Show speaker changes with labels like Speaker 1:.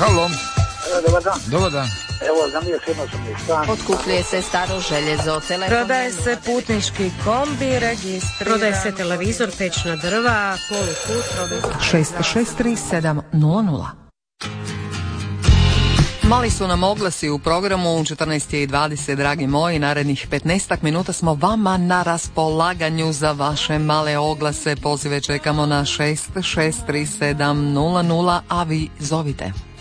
Speaker 1: Halo.
Speaker 2: Dobar dan.
Speaker 1: Dobar dan.
Speaker 2: Evo, zamio se jednosobni stan.
Speaker 3: Otkupljuje se staro željezo, telefon.
Speaker 4: Prodaje se putnički kombi, registriran.
Speaker 5: Prodaje se televizor, pečna drva, poluput.
Speaker 6: 663700. Mali su nam oglasi u programu, 14:20, dragi moji, narednih 15 minuta smo vama na raspolaganju za vaše male oglase. Pozive čekamo na 663700, a vi zovite.